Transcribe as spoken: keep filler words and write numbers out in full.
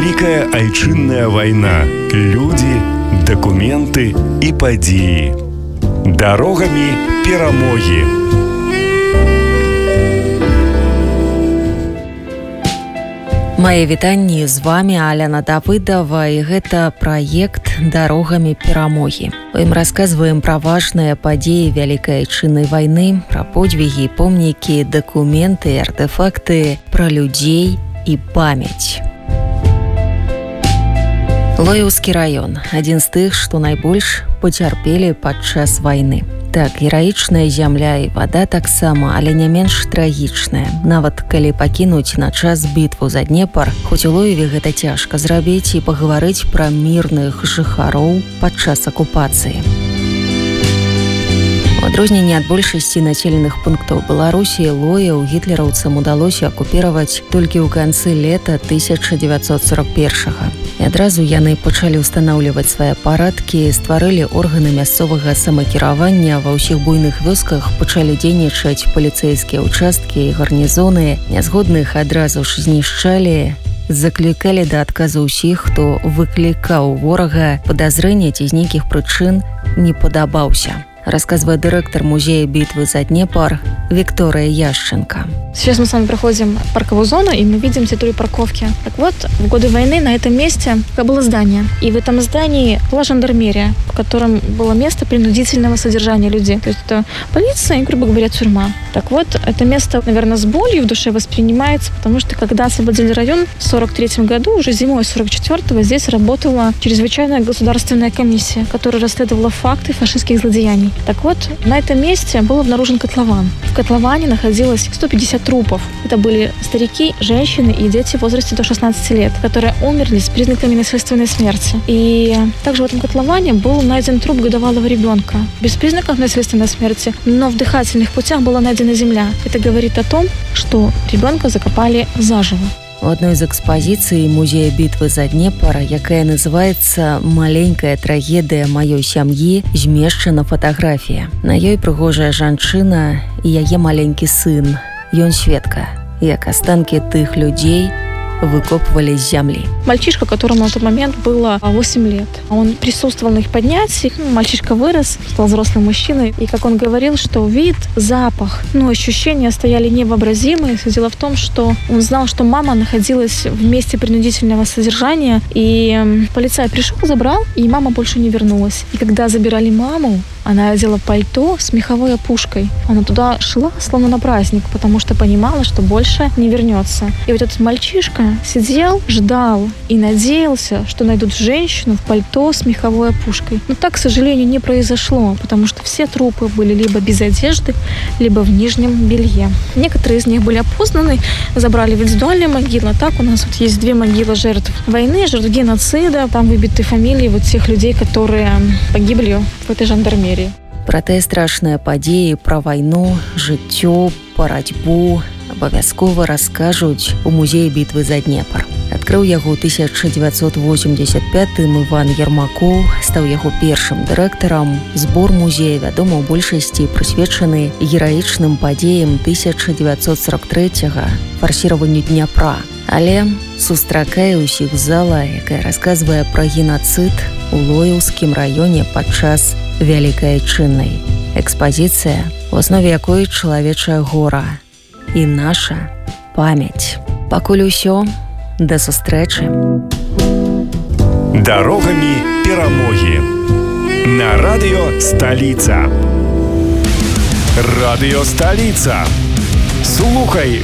Вялікая айчынная вайна. Людзі, дакументы і падзеі. Дарогамі перамогі. Мае вітанні, з вами Аляна Давыдова, і гэта праект «Дарогамі перамогі». У ім расказваем пра важныя падзеі Вялікай айчыннай вайны, пра подвігі, помнікі, дакументы, артефакты, пра людзей і памяць. Лоеўскі раён – адзін з тых, што найбольш пацярпелі падчас вайны. Так, гераічная зямля і вада таксама, але не менш трагічная. Нават калі пакінуць на час бітву за Днепр, хоць у Лоеве гэта цяжка зрабіць і пагаварыць пра мірных жыхароў падчас акупацыі. У адрозненне ад большасці населеных пунктаў Беларусі, Лоеў гітлераўцам удалося акупіраваць толькі ў канцы лета тысяча дзевяцьсот сорок першага. І адразу яны пачалі ўстанаўліваць свае парадкі, стварылі органы мясцовага самакіравання, ва ўсіх буйных вёсках пачалі дзейнічаць паліцэйскія ўчасткі і гарнізоны, нязгодных адразу ж знішчалі, заклікалі да адказу ўсіх, хто выклікаў ворага падазрэння ці з нейкіх прычын не падабаўся. Рассказывает директор музея битвы за Днепр Виктория Ященко. Сейчас мы с вами проходим парковую зону, и мы видим территорию парковки. Так вот, в годы войны на этом месте было здание. И в этом здании была жандармерия, в котором было место принудительного содержания людей. То есть это полиция и, грубо говоря, тюрьма. Так вот, это место, наверное, с болью в душе воспринимается, потому что когда освободили район в сорок третьем году, уже зимой сорок четвёртого, здесь работала чрезвычайная государственная комиссия, которая расследовала факты фашистских злодеяний. Так вот, на этом месте был обнаружен котлован. В котловане находилось сто пятьдесят трупов. Это были старики, женщины и дети в возрасте до шестнадцати лет, которые умерли с признаками насильственной смерти. И также в этом котловане был найден труп годовалого ребенка. Без признаков насильственной смерти, но в дыхательных путях была найдена земля. Это говорит о том, что ребенка закопали заживо. У адной з экспазіцый музея бітвы за Днепр, якая называецца «Маленькая трагедыя маёй сям'і», змешчана фатаграфія. На ёй прыгожая жанчына і яе маленькі сын. Ён сведка, як астанкі тых людзей выкопывали с земли. Мальчишка, которому на тот момент было восемь лет. Он присутствовал на их поднятии. Мальчишка вырос, стал взрослым мужчиной. И как он говорил, что вид, запах, ну, ощущения стояли невообразимые. Дело в том, что он знал, что мама находилась в месте принудительного содержания. И полицай пришел, забрал, и мама больше не вернулась. И когда забирали маму, она одела пальто с меховой опушкой. Она туда шла, словно на праздник, потому что понимала, что больше не вернется. И вот этот мальчишка сидел, ждал и надеялся, что найдут женщину в пальто с меховой опушкой. Но так, к сожалению, не произошло, потому что все трупы были либо без одежды, либо в нижнем белье. Некоторые из них были опознаны, забрали в индивидуальные могилы. Так у нас вот есть две могилы жертв войны, жертв геноцида. Там выбиты фамилии вот тех людей, которые погибли в этой жандармерии. Пра тыя страшныя падзеі, пра вайну, жыццё, барацьбу абавязкова раскажуць у музеі бітвы за Днепр. Адкрыў яго ў тысяча дзевяцьсот восемьдесят пятым Іван Ермакоў, стаў яго першым дырэктарам. Збор музея, вядома, у большасці прысвечаны гераічным падзеям тысяча дзевяцьсот сорок трэцяга, фарсіраванню Дняпра. Але сустракае ўсіх зала, якая расказвае пра генацыд у Лоеўскім раёне падчас Вялікай айчыннай. Экспазіцыя, у аснове якой чалавечае гора і наша памяць. Пакуль усё, да сустрэчы. Дарогамі перамогі. На радыё Сталіца. Радыё Сталіца. Слухай